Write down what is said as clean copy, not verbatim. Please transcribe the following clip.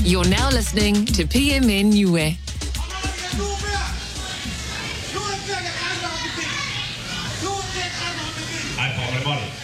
You're now listening to PMN Niue. Hij valt er maar.